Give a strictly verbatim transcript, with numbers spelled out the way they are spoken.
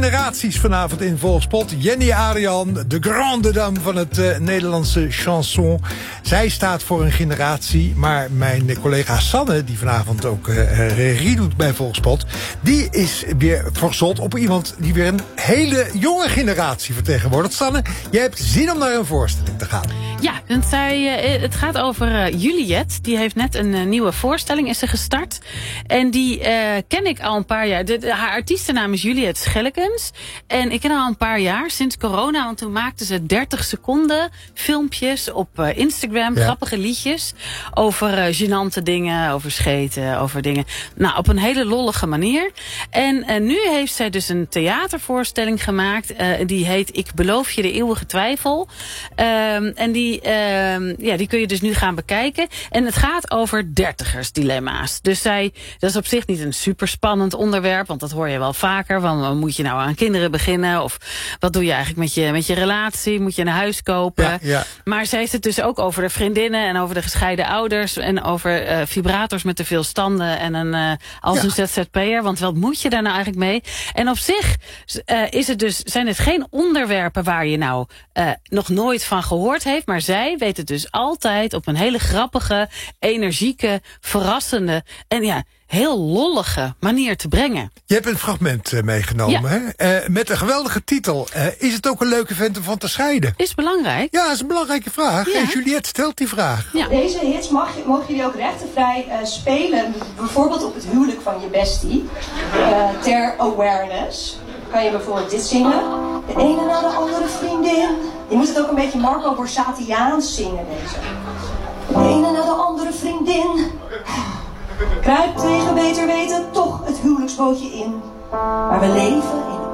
Generaties vanavond in Volkspot. Jenny Arian, de grande dame van het uh, Nederlandse chanson. Zij staat voor een generatie, maar mijn collega Sanne, die vanavond ook uh, regie doet bij Volkspot, die is weer verzot op iemand die weer een hele jonge generatie vertegenwoordigt. Sanne, jij hebt zin om naar een voorstelling te gaan. Ja, want zij, uh, het gaat over uh, Juliette. Die heeft net een uh, nieuwe voorstelling is ze gestart. En die uh, ken ik al een paar jaar. De, de, haar artiestennaam is Juliette Schellekens. En ik ken haar al een paar jaar, sinds corona. Want toen maakte ze dertig seconden filmpjes op uh, Instagram. Ja. Grappige liedjes. Over uh, gênante dingen, over scheten, over dingen. Nou, op een hele lollige manier. En uh, nu heeft zij dus een theatervoorstelling gemaakt. Uh, die heet Ik beloof je de eeuwige twijfel. Um, en die, uh, ja, die kun je dus nu gaan bekijken. En het gaat over dertigersdilemma's. Dus zij, dat is op zich niet een super spannend onderwerp. Want dat hoor je wel vaker. Want moet je nou aan kinderen beginnen? Of wat doe je eigenlijk met je, met je relatie? Moet je een huis kopen? Ja, ja. Maar zij heeft het dus ook over de vriendinnen. En over de gescheiden ouders. En over uh, vibrators met te veel standen. En een, uh, als ja. een Z Z P'er. Want wat moet je daar nou eigenlijk mee? En op zich uh, is het dus, zijn het geen onderwerpen waar je nou uh, nog nooit van gehoord heeft. Maar zij weet het dus altijd op een hele grappige, energieke, verrassende en ja, heel lollige manier te brengen. Je hebt een fragment uh, meegenomen, ja. hè? Uh, met een geweldige titel. Uh, is het ook een leuke vent om van te scheiden? Is belangrijk. Ja, dat is een belangrijke vraag. Ja. En Juliette stelt die vraag. Ja. Deze hits mag je, mogen jullie ook rechtenvrij uh, spelen. Bijvoorbeeld op het huwelijk van je bestie. Uh, ter awareness. Kan je bijvoorbeeld dit zingen. De ene na de andere vriendin. Je moet het ook een beetje Marco Borsatiaans zingen, deze. De ene na de andere vriendin. Kruipt tegen beter weten toch het huwelijksbootje in. Maar we leven